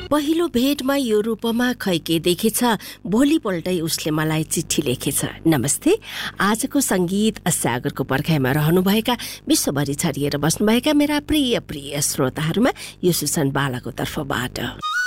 पहिलो भेटमा यो रूपमा खैके देखेछ, भोलिपल्टै उसले मलाई चिठी लेखेछ। नमस्ते, आजको संगीत सागरको पर्खाइमा रहनुभएका विश्वभरि छरिएर बस्नुभएका मेरा प्रिय प्रिय श्रोताहरूमा यो सुसन बालाको तर्फबाट